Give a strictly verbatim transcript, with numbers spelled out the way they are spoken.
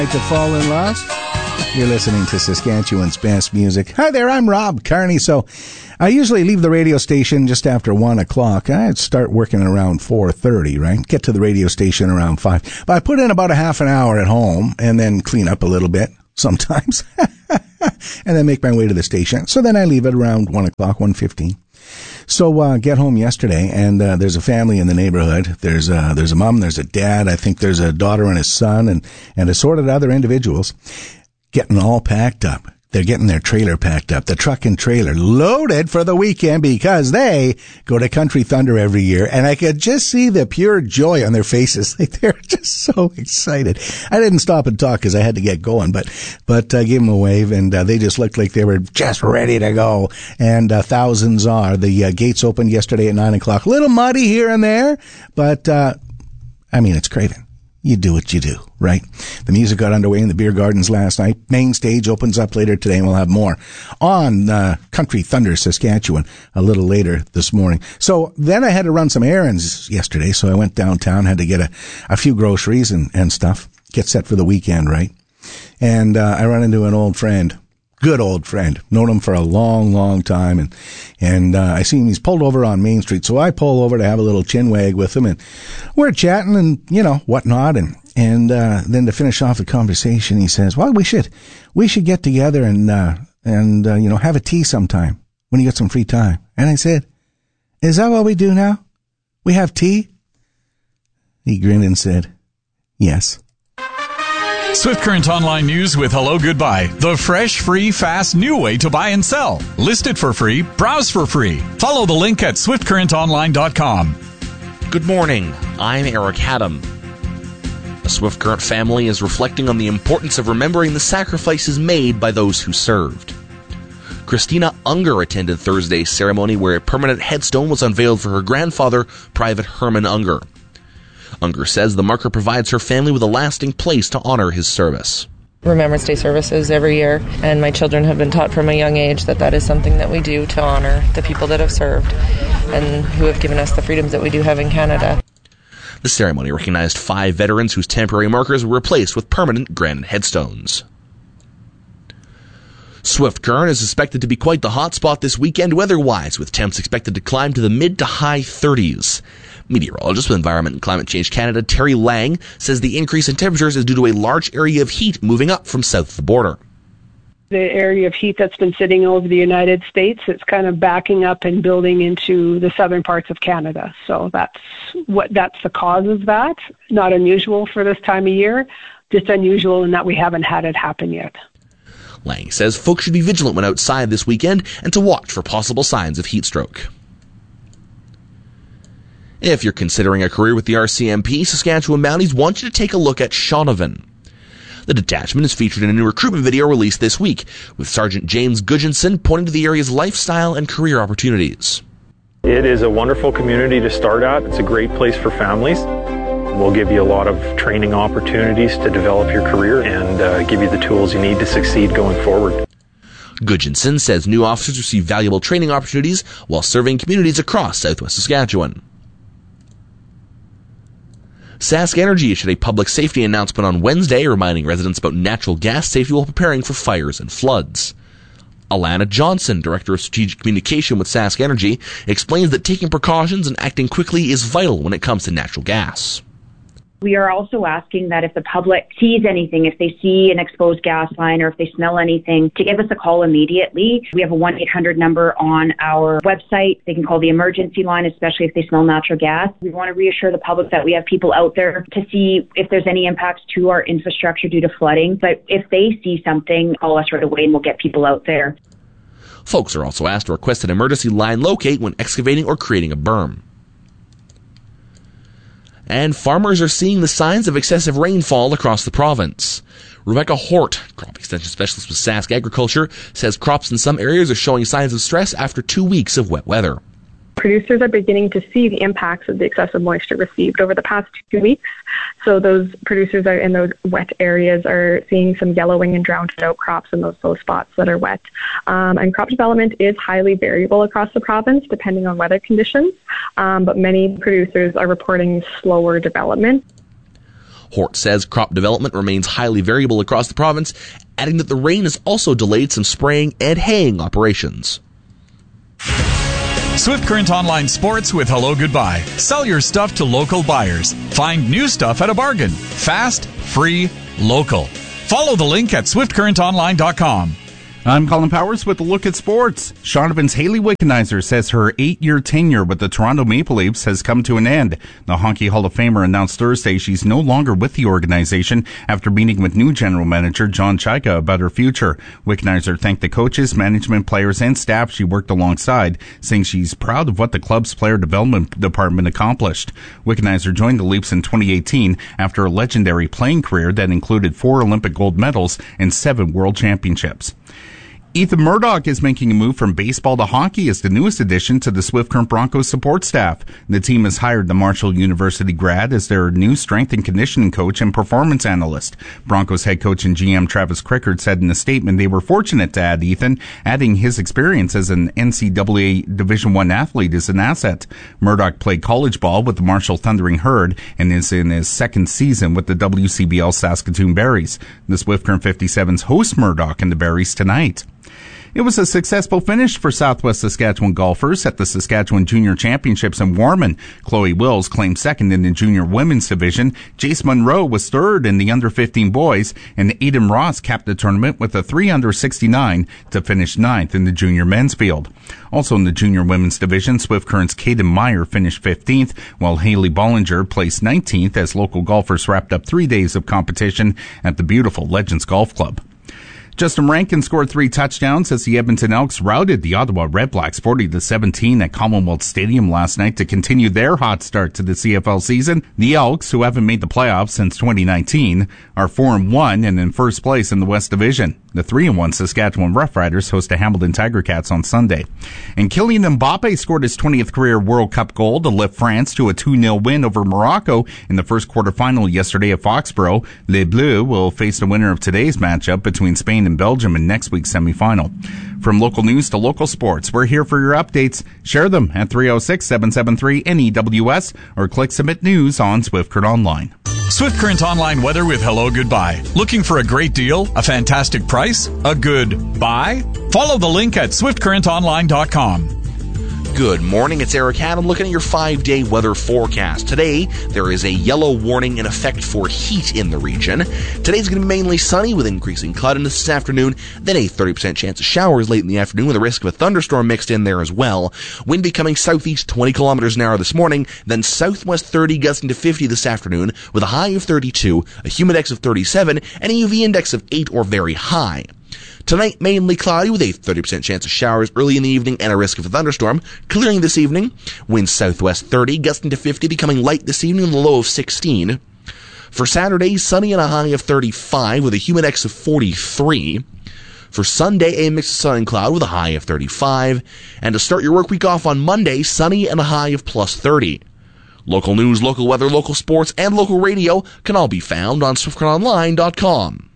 To fall in lust. You're listening to Saskatchewan's best music. Hi there, I'm Rob Carney. So I usually leave the radio station just after one o'clock. I'd start working around four thirty, right? Get to the radio station around five. But I put in about a half an hour at home and then clean up a little bit sometimes and then make my way to the station. So then I leave at around one o'clock, one fifteen. So uh, get home yesterday, and uh, there's a family in the neighborhood. There's a, there's a mom, there's a dad. I think there's a daughter and a son, and, and assorted other individuals getting all packed up. They're getting their trailer packed up, the truck and trailer loaded for the weekend because they go to Country Thunder every year. And I could just see the pure joy on their faces. Like they're just so excited. I didn't stop and talk because I had to get going, but, but, uh, gave them a wave and, uh, they just looked like they were just ready to go. And, uh, thousands are. The, uh, gates opened yesterday at nine o'clock. A little muddy here and there, but, uh, I mean, it's Craven. You do what you do, right? The music got underway in the beer gardens last night. Main stage opens up later today, and we'll have more on uh, Country Thunder, Saskatchewan, a little later this morning. So then I had to run some errands yesterday, so I went downtown, had to get a, a few groceries and, and stuff, get set for the weekend, right? And uh, I run into an old friend. Good old friend. Known him for a long, long time. And, and, uh, I see him. He's pulled over on Main Street. So I pull over to have a little chin wag with him and we're chatting and, you know, whatnot. And, and, uh, then to finish off the conversation, he says, well, we should, we should get together and, uh, and, uh, you know, have a tea sometime when you get some free time. And I said, is that what we do now? We have tea? He grinned and said, yes. Swift Current Online News with Hello Goodbye. The fresh, free, fast, new way to buy and sell. List it for free. Browse for free. Follow the link at swift current online dot com. Good morning. I'm Eric Haddam. The Swift Current family is reflecting on the importance of remembering the sacrifices made by those who served. Christina Unger attended Thursday's ceremony where a permanent headstone was unveiled for her grandfather, Private Herman Unger. Unger says the marker provides her family with a lasting place to honor his service. Remembrance Day services every year, and my children have been taught from a young age that that is something that we do to honor the people that have served and who have given us the freedoms that we do have in Canada. The ceremony recognized five veterans whose temporary markers were replaced with permanent granite headstones. Swift Current is expected to be quite the hot spot this weekend weather-wise, with temps expected to climb to the mid to high thirties. Meteorologist with Environment and Climate Change Canada, Terry Lang, says the increase in temperatures is due to a large area of heat moving up from south of the border. The area of heat that's been sitting over the United States, it's kind of backing up and building into the southern parts of Canada. So that's what that's the cause of that. Not unusual for this time of year, just unusual in that we haven't had it happen yet. Lang says folks should be vigilant when outside this weekend and to watch for possible signs of heat stroke. If you're considering a career with the R C M P, Saskatchewan Mounties want you to take a look at Shaunavon. The detachment is featured in a new recruitment video released this week, with Sergeant James Gudjonson pointing to the area's lifestyle and career opportunities. It is a wonderful community to start at. It's a great place for families. We'll give you a lot of training opportunities to develop your career and uh, give you the tools you need to succeed going forward. Gudjonson says new officers receive valuable training opportunities while serving communities across southwest Saskatchewan. Sask Energy issued a public safety announcement on Wednesday reminding residents about natural gas safety while preparing for fires and floods. Alana Johnson, Director of Strategic Communication with Sask Energy, explains that taking precautions and acting quickly is vital when it comes to natural gas. We are also asking that if the public sees anything, if they see an exposed gas line or if they smell anything, to give us a call immediately. We have a one eight hundred number on our website. They can call the emergency line, especially if they smell natural gas. We want to reassure the public that we have people out there to see if there's any impacts to our infrastructure due to flooding. But if they see something, call us right away and we'll get people out there. Folks are also asked to request an emergency line locate when excavating or creating a berm. And farmers are seeing the signs of excessive rainfall across the province. Rebecca Hort, crop extension specialist with Sask Agriculture, says crops in some areas are showing signs of stress after two weeks of wet weather. Producers are beginning to see the impacts of the excessive moisture received over the past two weeks. So those producers are in those wet areas are seeing some yellowing and drowned out crops in those, those spots that are wet. Um, and crop development is highly variable across the province depending on weather conditions, um, but many producers are reporting slower development. Hort says crop development remains highly variable across the province, adding that the rain has also delayed some spraying and haying operations. Swift Current Online Sports with Hello Goodbye. Sell your stuff to local buyers. Find new stuff at a bargain. Fast, free, local. Follow the link at swift current online dot com. I'm Colin Powers with a look at sports. Shaughnevin's Hayley Wickenheiser says her eight-year tenure with the Toronto Maple Leafs has come to an end. The Hockey Hall of Famer announced Thursday she's no longer with the organization after meeting with new general manager John Chayka about her future. Wickenheiser thanked the coaches, management, players, and staff she worked alongside, saying she's proud of what the club's player development department accomplished. Wickenheiser joined the Leafs in twenty eighteen after a legendary playing career that included four Olympic gold medals and seven world championships. Ethan Murdoch is making a move from baseball to hockey as the newest addition to the Swift Current Broncos support staff. The team has hired the Marshall University grad as their new strength and conditioning coach and performance analyst. Broncos head coach and G M Travis Crickard said in a statement they were fortunate to add Ethan, adding his experience as an N C double A Division I athlete is an asset. Murdoch played college ball with the Marshall Thundering Herd and is in his second season with the W C B L Saskatoon Berries. The Swift Current fifty-sevens host Murdoch and the Berries tonight. It was a successful finish for Southwest Saskatchewan golfers at the Saskatchewan Junior Championships in Warman. Chloe Wills claimed second in the junior women's division. Jace Monroe was third in the under fifteen boys, and Aiden Ross capped the tournament with a three under sixty-nine to finish ninth in the junior men's field. Also in the junior women's division, Swift Current's Caden Meyer finished fifteenth, while Haley Bollinger placed nineteenth as local golfers wrapped up three days of competition at the beautiful Legends Golf Club. Justin Rankin scored three touchdowns as the Edmonton Elks routed the Ottawa Redblacks forty to seventeen at Commonwealth Stadium last night to continue their hot start to the C F L season. The Elks, who haven't made the playoffs since twenty nineteen, are four and one and in first place in the West Division. The three and one Saskatchewan Roughriders host the Hamilton Tiger Cats on Sunday. And Kylian Mbappe scored his twentieth career World Cup goal to lift France to a two nil win over Morocco in the first quarterfinal yesterday at Foxborough. Les Bleus will face the winner of today's matchup between Spain and Belgium in next week's semifinal. From local news to local sports, we're here for your updates. Share them at three oh six, seven seven three, N E W S or click Submit News on Swift Current Online. Swift Current Online weather with Hello Goodbye. Looking for a great deal, a fantastic price, a good buy? Follow the link at swift current online dot com. Good morning, it's Eric Adam looking at your five-day weather forecast. Today, there is a yellow warning in effect for heat in the region. Today's going to be mainly sunny with increasing cloudiness this afternoon, then a thirty percent chance of showers late in the afternoon with a risk of a thunderstorm mixed in there as well. Wind becoming southeast twenty kilometers an hour this morning, then southwest thirty gusting to fifty this afternoon with a high of thirty-two, a humidex of thirty-seven, and a U V index of eight or very high. Tonight, mainly cloudy with a thirty percent chance of showers early in the evening and a risk of a thunderstorm. Clearing this evening, winds southwest thirty, gusting to fifty, becoming light this evening with a low of sixteen. For Saturday, sunny and a high of thirty-five with a humidex of forty-three. For Sunday, a mix of sun and cloud with a high of thirty-five. And to start your work week off on Monday, sunny and a high of plus thirty. Local news, local weather, local sports, and local radio can all be found on swift current online dot com.